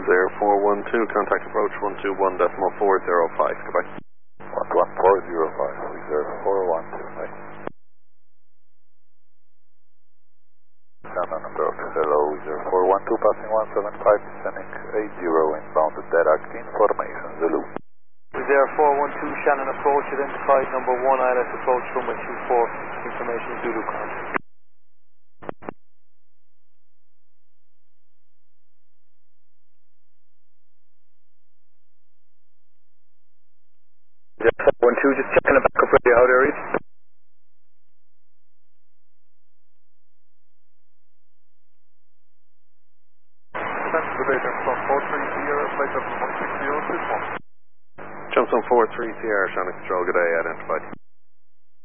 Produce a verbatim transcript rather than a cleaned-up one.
zero four one two, contact approach one two one decimal four zero five, goodbye. one two one four zero five, zero four one two, bye. Shannon approach, hello, zero four one two, passing one seven five, descending eight zero, inbound direct information, Zulu. zero four one two, Shannon approach, identified number one, I L S approach, runway two four, information Zulu contact. zero four one two, just checking the backup radio out areas. Elevator from four three zero, flight of one six zero six one. Johnson four three Sierra, Shannon Control, good day, identified.